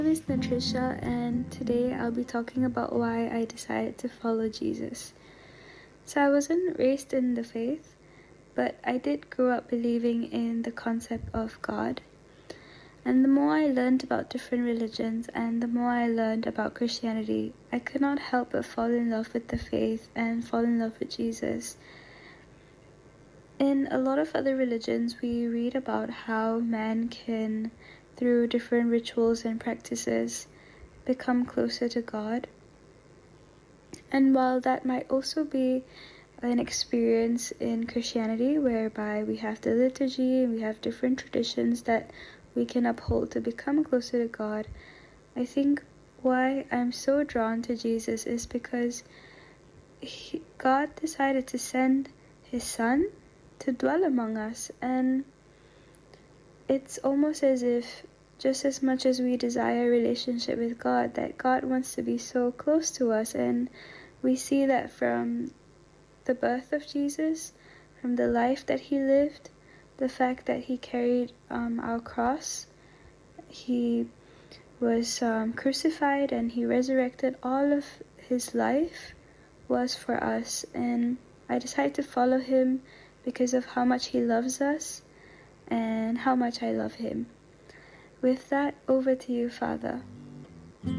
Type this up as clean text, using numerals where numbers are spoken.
My name is Natricia, and today I'll be talking about why I decided to follow Jesus. So, I wasn't raised in the faith, but I did grow up believing in the concept of God. And the more I learned about different religions and the more I learned about Christianity, I could not help but fall in love with the faith and fall in love with Jesus. In a lot of other religions, we read about how man can, through different rituals and practices, become closer to God. And while that might also be an experience in Christianity, whereby we have the liturgy and we have different traditions that we can uphold to become closer to God, I think why I'm so drawn to Jesus is because God decided to send His Son to dwell among us, and it's almost as if just as much as we desire a relationship with God, that God wants to be so close to us. And we see that from the birth of Jesus, from the life that He lived, the fact that He carried our cross, He was crucified and He resurrected. All of His life was for us, and I decided to follow Him because of how much He loves us and how much I love Him. With that, over to you, Father.